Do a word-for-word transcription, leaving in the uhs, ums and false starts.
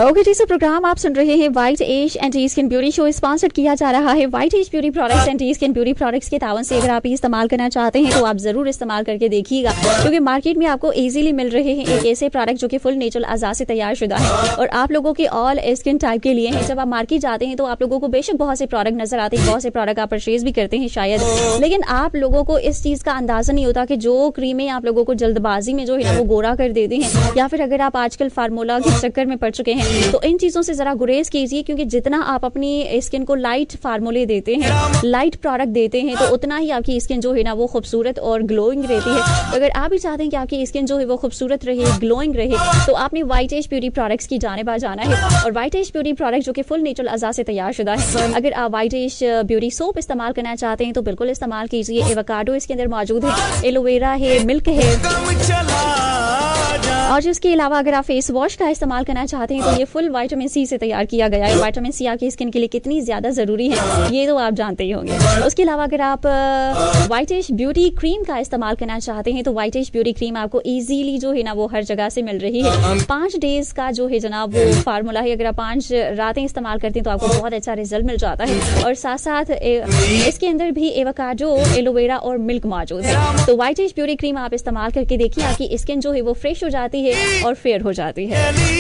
Okay जी, सो programme आप सुन रहे हैं white as and T skin beauty show, sponsored किया जा रहा है white as beauty products and T skin beauty products के तावन से। अगर आप ये इस्तेमाल करना चाहते हैं तो आप जरूर इस्तेमाल करके देखिएगा, क्योंकि मार्केट में आपको इजीली मिल रहे हैं एक ऐसे प्रोडक्ट जो कि फुल नेचुरल अज़ा से तैयार शुदा है और आप लोगों के ऑल स्किन टाइप के लिए हैं। जब आप मार्केट जाते हैं तो आप लोगों को बेशक बहुत से प्रोडक्ट नजर आते हैं, बहुत से प्रोडक्ट आप परचेज भी करते हैं शायद, लेकिन आप लोगों को इस चीज का अंदाजा नहीं होता कि जो क्रीमें आप लोगों को जल्दबाजी में जो है ना वो गोरा कर देते हैं, या फिर अगर आप आजकल फार्मूला के चक्कर में पड़ चुके हैं तो इन चीजों से जरा गुरेज कीजिए, क्योंकि जितना आप अपनी स्किन को लाइट फार्मूले देते हैं, लाइट प्रोडक्ट देते हैं, तो उतना ही आपकी स्किन जो है ना वो खूबसूरत और ग्लोइंग रहती है। अगर आप भी चाहते हैं कि आपकी स्किन जो है वो खूबसूरत रहे, ग्लोइंग रहे, तो आपने वाइट एज ब्यूटी प्रोडक्ट्स की जाने बा जाना है। और वाइट एज ब्यूटी प्रोडक्ट जो कि फुल नेचुरल अज़ा से तैयार शुदा है। अगर आप वाइट एज ब्यूटी सोप इस्तेमाल करना चाहते हैं तो बिल्कुल इस्तेमाल कीजिए। एवोकाडो इसके अंदर मौजूद है, एलोवेरा है, मिल्क है, और इसके अलावा अगर आप फेस वॉश का इस्तेमाल करना चाहते हैं तो ये फुल विटामिन सी से तैयार किया गया है। विटामिन सी आपकी स्किन के लिए कितनी ज्यादा जरूरी है ये तो आप जानते ही होंगे। उसके अलावा अगर आप वाइट एज ब्यूटी क्रीम का इस्तेमाल करना चाहते हैं तो वाइट एज ब्यूटी क्रीम आपको इजीली जो है ना वो हर जगह से मिल रही है। पांच डेज का जो है जनाब वो फार्मूला है, अगर आप पांच रातें इस्तेमाल करते हैं तो आपको बहुत अच्छा रिजल्ट मिल जाता है। और साथ साथ इसके अंदर भी एवोकाडो, एलोवेरा और मिल्क मौजूद है। तो वाइट एज ब्यूटी क्रीम आप इस्तेमाल करके देखिए, आपकी स्किन जो है वो फ्रेश हो जाती है और फेयर हो जाती है।